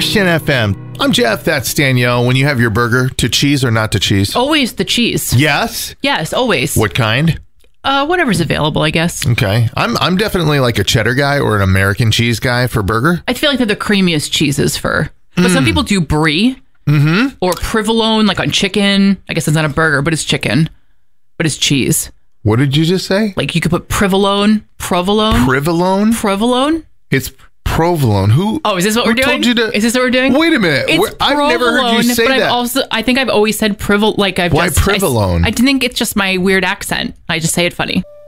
Christian FM. I'm Jeff. That's Danielle. When you have your burger, to cheese or not to cheese? Always the cheese. Yes? Yes, always. What kind? Whatever's available, I guess. Okay. I'm definitely like a cheddar guy or an American cheese guy for burger. I feel like they're the creamiest cheeses but some people do brie or provolone, like on chicken. I guess it's not a burger, but it's chicken, but it's cheese. What did you just say? Like you could put provolone. Provolone? It's provolone. Who? Oh, is this what we're doing? Told you to, is this what we're doing? Wait a minute. I've never heard you say that. I think I've always said provolone. Why provolone? I think it's just my weird accent. I just say it funny.